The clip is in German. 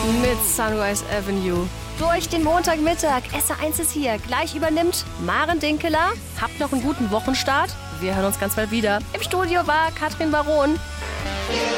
mit Sunrise Avenue. Durch den Montagmittag. SR1 ist hier. Gleich übernimmt Maren Dinkeler. Habt noch einen guten Wochenstart. Wir hören uns ganz bald wieder. Im Studio war Katrin Baron.